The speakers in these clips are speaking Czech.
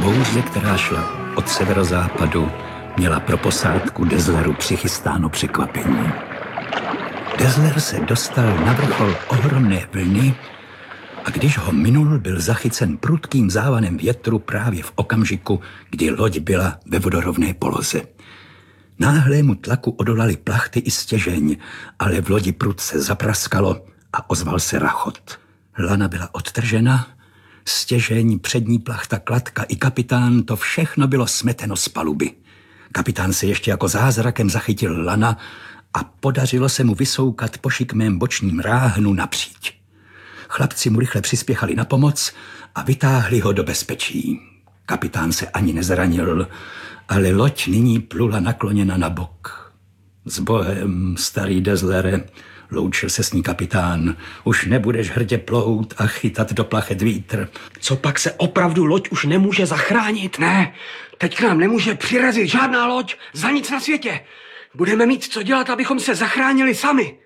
Bouře, která šla od severozápadu, měla pro posádku Dezleru přichystáno překvapení. Dezler se dostal na vrchol ohromné vlny a když ho minul, byl zachycen prudkým závanem větru právě v okamžiku, kdy loď byla ve vodorovné poloze. Náhlému tlaku odolali plachty i stěžeň, ale v lodi prudce zapraskalo a ozval se rachot. Lana byla odtržena, stěžeň, přední plachta, kladka i kapitán, to všechno bylo smeteno z paluby. Kapitán se ještě jako zázrakem zachytil lana a podařilo se mu vysoukat po šikmém bočním ráhnu napříč. Chlapci mu rychle přispěchali na pomoc a vytáhli ho do bezpečí. Kapitán se ani nezranil, ale loď nyní plula nakloněna na bok. S Bohem, starý Dezlere, loučil se s ní kapitán. Už nebudeš hrdě plout a chytat do plachet vítr. Co pak se opravdu loď už nemůže zachránit? Ne, teď k nám nemůže přirazit žádná loď za nic na světě. Budeme mít co dělat, abychom se zachránili sami.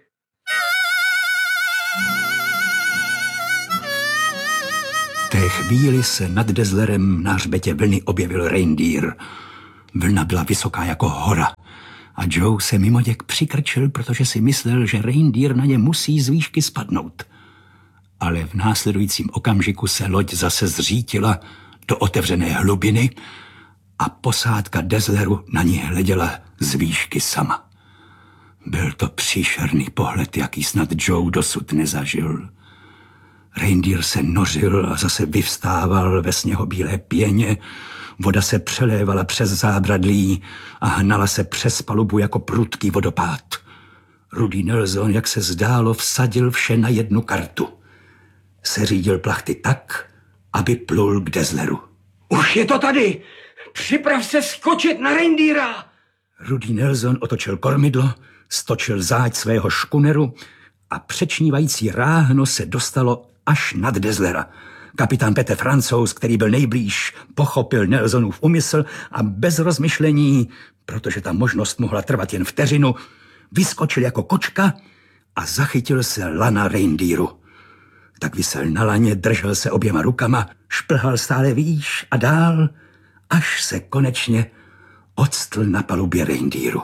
V té chvíli se nad Dezlerem na hřbetě vlny objevil Reindeer. Vlna byla vysoká jako hora a Joe se mimoděk přikrčil, protože si myslel, že Reindeer na ně musí z výšky spadnout. Ale v následujícím okamžiku se loď zase zřítila do otevřené hlubiny a posádka Dezleru na ní hleděla z výšky sama. Byl to příšerný pohled, jaký snad Joe dosud nezažil. Reindeer se nořil a zase vyvstával ve sněhobílé pěně, voda se přelévala přes zábradlí a hnala se přes palubu jako prudký vodopád. Rudý Nelson, jak se zdálo, vsadil vše na jednu kartu. Seřídil plachty tak, aby plul k Dezleru. Už je to tady! Připrav se skočit na Reindeera! Rudý Nelson otočil kormidlo, stočil záď svého škuneru a přečnívající ráhno se dostalo až nad Dezlera. Kapitán Petr Francouz, který byl nejblíž, pochopil Nelsonův úmysl a bez rozmyšlení, protože ta možnost mohla trvat jen vteřinu, vyskočil jako kočka a zachytil se lana Reindeeru. Tak visel na laně, držel se oběma rukama, šplhal stále výš a dál, až se konečně octl na palubě Reindeeru.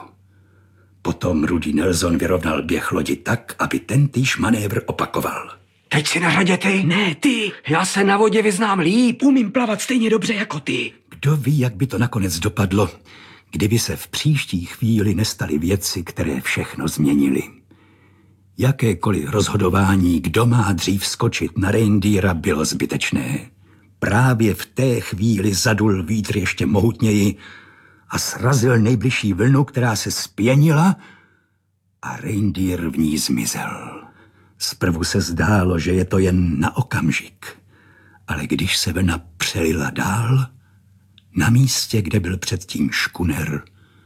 Potom Rudý Nelson vyrovnal běh lodi tak, aby tentýž manévr opakoval. Teď si na řadě ty? Ne, ty. Já se na vodě vyznám líp. Umím plavat stejně dobře jako ty. Kdo ví, jak by to nakonec dopadlo, kdyby se v příští chvíli nestaly věci, které všechno změnily. Jakékoliv rozhodování, kdo má dřív skočit na Reindeera, bylo zbytečné. Právě v té chvíli zadul vítr ještě mohutněji a srazil nejbližší vlnu, která se zpěnila a Reindeer v ní zmizel. Zprvu se zdálo, že je to jen na okamžik, ale když se vlna přelila dál, na místě, kde byl předtím škuner,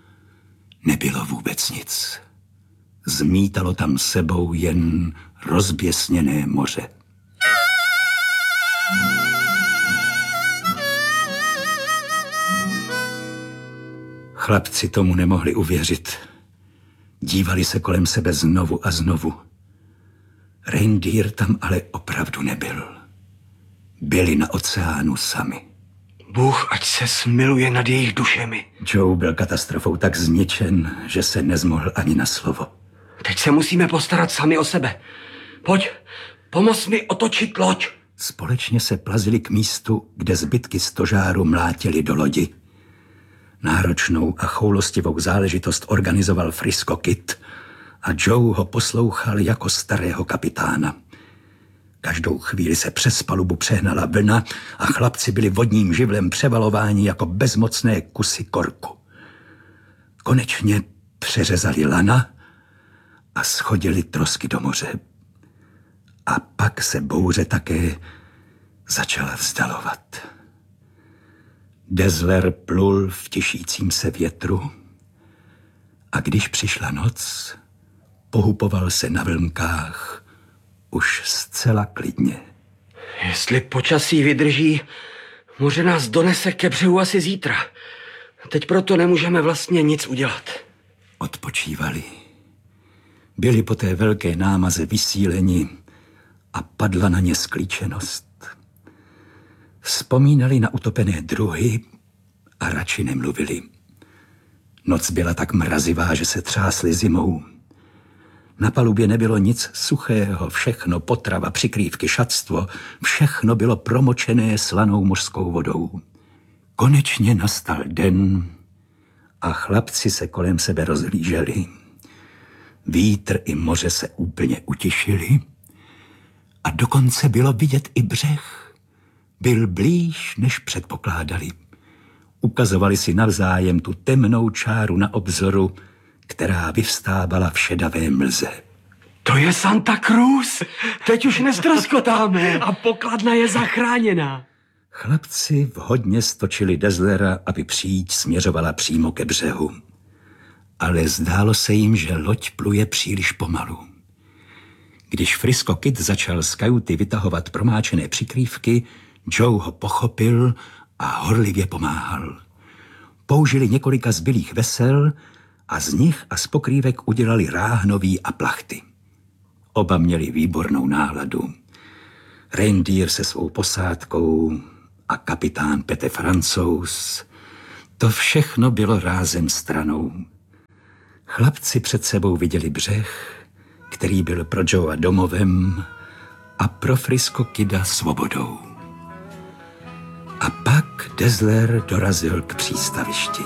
nebylo vůbec nic. Zmítalo tam sebou jen rozběsněné moře. Chlapci tomu nemohli uvěřit. Dívali se kolem sebe znovu a znovu. Reindeer tam ale opravdu nebyl. Byli na oceánu sami. Bůh ať se smiluje nad jejich dušemi. Joe byl katastrofou tak zničen, že se nezmohl ani na slovo. Teď se musíme postarat sami o sebe. Pojď, pomoz mi otočit loď. Společně se plazili k místu, kde zbytky stožáru mlátili do lodi. Náročnou a choulostivou záležitost organizoval Frisco Kid a Joe ho poslouchal jako starého kapitána. Každou chvíli se přes palubu přehnala vlna a chlapci byli vodním živlem převalováni jako bezmocné kusy korku. Konečně přeřezali lana a schodili trosky do moře. A pak se bouře také začala vzdalovat. Dezler plul v těšícím se větru a když přišla noc, pohupoval se na vlnkách už zcela klidně. Jestli počasí vydrží, moře nás donese ke břehu asi zítra. Teď proto nemůžeme vlastně nic udělat. Odpočívali. Byli po té velké námaze vysíleni a padla na ně sklíčenost. Vzpomínali na utopené druhy a radši nemluvili. Noc byla tak mrazivá, že se třásli zimou. Na palubě nebylo nic suchého, všechno potrava, přikrývky, šatstvo, všechno bylo promočené slanou mořskou vodou. Konečně nastal den a chlapci se kolem sebe rozhlíželi. Vítr i moře se úplně utišili a dokonce bylo vidět i břeh. Byl blíž, než předpokládali. Ukazovali si navzájem tu temnou čáru na obzoru, která vyvstávala v šedavé mlze. To je Santa Cruz. Teď už neztroskotáme. A pokladna je zachráněná. Chlapci vhodně stočili Dazzlera, aby příď směřovala přímo ke břehu. Ale zdálo se jim, že loď pluje příliš pomalu. Když Frisco Kid začal z kajuty vytahovat promáčené přikrývky, Joe ho pochopil a horlivě pomáhal. Použili několika zbylých vesel a z nich a z pokrývek udělali ráhnoví a plachty. Oba měli výbornou náladu. Reindeer se svou posádkou a kapitán Pete Francouz. To všechno bylo rázem stranou. Chlapci před sebou viděli břeh, který byl pro Joea domovem a pro Frisco Kida svobodou. A pak Dazzler dorazil k přístavišti.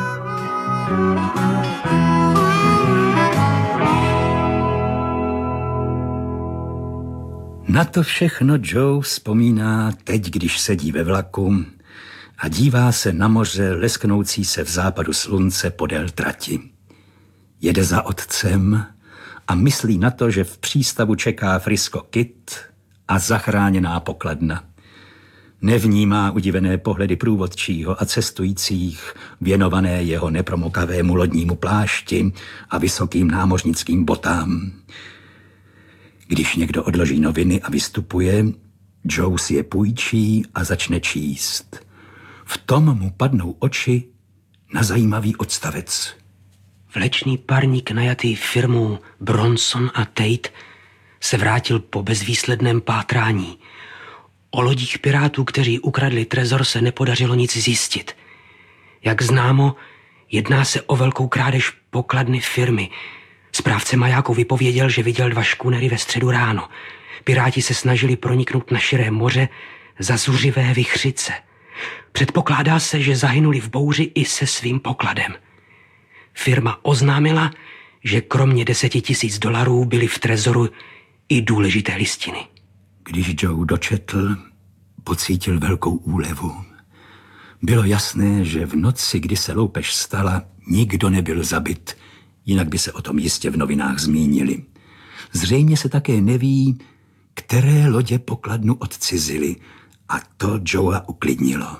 Na to všechno Joe vzpomíná teď, když sedí ve vlaku a dívá se na moře lesknoucí se v západu slunce podél trati. Jede za otcem a myslí na to, že v přístavu čeká Frisco Kid a zachráněná pokladna. Nevnímá udivené pohledy průvodčího a cestujících, věnované jeho nepromokavému lodnímu plášti a vysokým námořnickým botám. Když někdo odloží noviny a vystupuje, Joe si je půjčí a začne číst. V tom mu padnou oči na zajímavý odstavec. Vlečný parník najatý firmou Bronson a Tate se vrátil po bezvýsledném pátrání. O lodích pirátů, kteří ukradli trezor, se nepodařilo nic zjistit. Jak známo, jedná se o velkou krádež pokladny firmy. Správce majáku vypověděl, že viděl 2 škunery ve středu ráno. Piráti se snažili proniknout na širé moře za zuřivé vichřice. Předpokládá se, že zahynuli v bouři i se svým pokladem. Firma oznámila, že kromě $10,000 byly v trezoru i důležité listiny. Když Joe dočetl, pocítil velkou úlevu. Bylo jasné, že v noci, kdy se loupež stala, nikdo nebyl zabit, jinak by se o tom jistě v novinách zmínili. Zřejmě se také neví, které lodě pokladnu odcizily, a to Joea uklidnilo.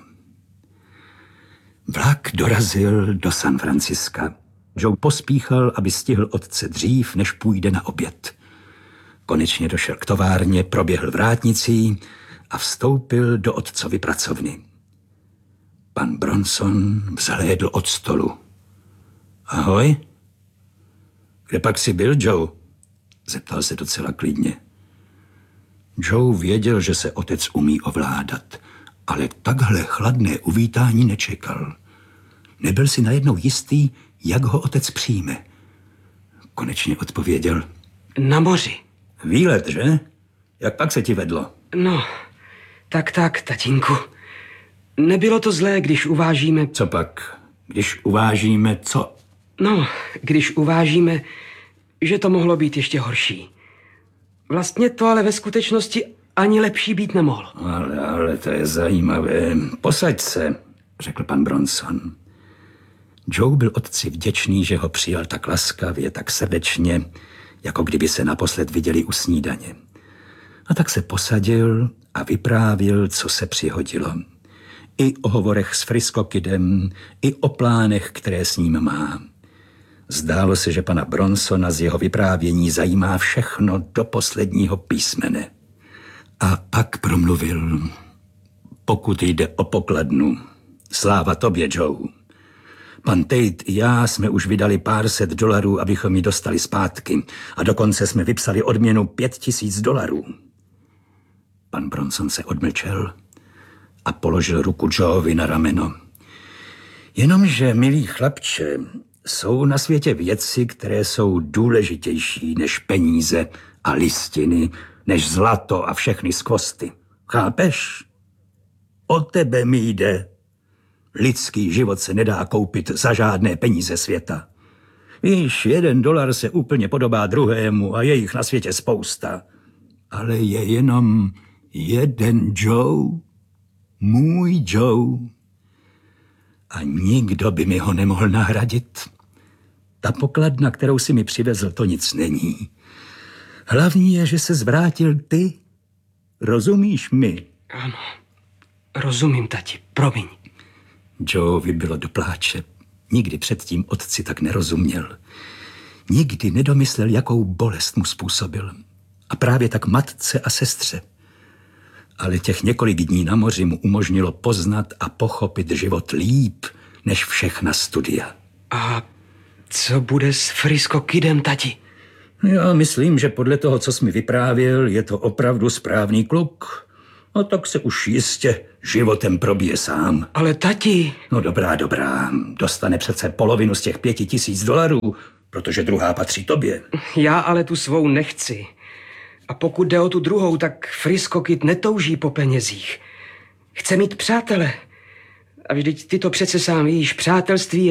Vlak dorazil do San Franciska. Joe pospíchal, aby stihl otce dřív, než půjde na oběd. Konečně došel k továrně, proběhl vrátnicí a vstoupil do otcovy pracovny. Pan Bronson vzhlédl od stolu. Ahoj. Kde pak jsi byl, Joe? Zeptal se docela klidně. Joe věděl, že se otec umí ovládat, ale takhle chladné uvítání nečekal. Nebyl si najednou jistý, jak ho otec přijme. Konečně odpověděl. Na moři. Výlet, že? Jak pak se ti vedlo? No, tak, tatínku. Nebylo to zlé, když uvážíme... Co pak? Když uvážíme co? No, když uvážíme, že to mohlo být ještě horší. Vlastně to ale ve skutečnosti ani lepší být nemohlo. Ale to je zajímavé. Posaď se, řekl pan Bronson. Joe byl otci vděčný, že ho přijal tak laskavě, tak srdečně, jako kdyby se naposled viděli u snídaně. A tak se posadil a vyprávěl, co se přihodilo. I o hovorech s Frisco Kidem, i o plánech, které s ním má. Zdálo se, že pana Bronsona z jeho vyprávění zajímá všechno do posledního písmene. A pak promluvil. Pokud jde o pokladnu, sláva tobě, Joe. Pan Tate i já jsme už vydali pár set dolarů, abychom ji dostali zpátky. A dokonce jsme vypsali odměnu $5,000. Pan Bronson se odmlčel a položil ruku Joeovi na rameno. Jenomže, milý chlapče, jsou na světě věci, které jsou důležitější než peníze a listiny, než zlato a všechny skvosty. Chápeš? O tebe mi jde. Lidský život se nedá koupit za žádné peníze světa. Víš, $1 se úplně podobá druhému a je jich na světě spousta. Ale je jenom jeden Joe, můj Joe. A nikdo by mi ho nemohl nahradit. Ta pokladna, kterou si mi přivezl, to nic není. Hlavní je, že se zvrátil ty. Rozumíš mi? Ano, rozumím, tati, promiň. Joeovi bylo do pláče. Nikdy předtím otci tak nerozuměl. Nikdy nedomyslel, jakou bolest mu způsobil. A právě tak matce a sestře. Ale těch několik dní na moři mu umožnilo poznat a pochopit život líp, než všechna studia. A co bude s Frisco Kidem, tati? Já myslím, že podle toho, co jsi mi vyprávěl, je to opravdu správný kluk. A tak se už jistě životem probije sám. Ale tati... No dobrá. Dostane přece polovinu z těch $5,000, protože druhá patří tobě. Já ale tu svou nechci. A pokud jde o tu druhou, tak Frisco Kid netouží po penězích. Chce mít přátele. A vždyť ty to přece sám víš, přátelství